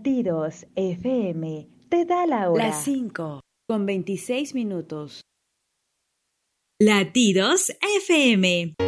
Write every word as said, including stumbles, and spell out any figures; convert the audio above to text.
Latidos F M te da la hora. Las cinco con veintiséis minutos. Latidos F M.